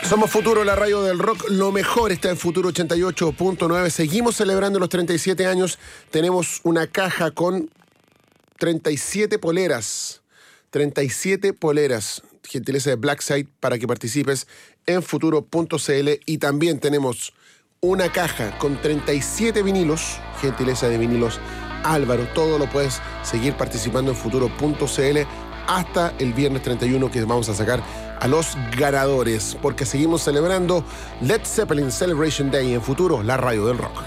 Somos Futuro, la radio del rock. Lo mejor está en Futuro 88.9. Seguimos celebrando los 37 años. Tenemos una caja con 37 poleras. 37 poleras. Gentileza de Blackside para que participes en futuro.cl. Y también tenemos una caja con 37 vinilos. Gentileza de Vinilos Álvaro. Todo lo puedes seguir participando en futuro.cl hasta el viernes 31, que vamos a sacar a los ganadores, porque seguimos celebrando Led Zeppelin Celebration Day en Futuro, la radio del rock.